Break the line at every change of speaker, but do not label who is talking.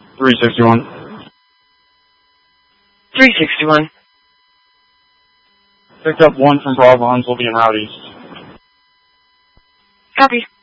361.
361.
Picked up 1 from Bravo, will be in Route East.
Copy.